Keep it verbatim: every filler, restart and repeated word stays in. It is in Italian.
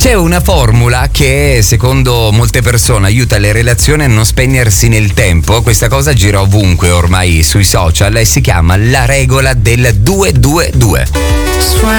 C'è una formula che secondo molte persone aiuta le relazioni a non spegnersi nel tempo. Questa cosa gira ovunque ormai sui social e si chiama la regola del due due due.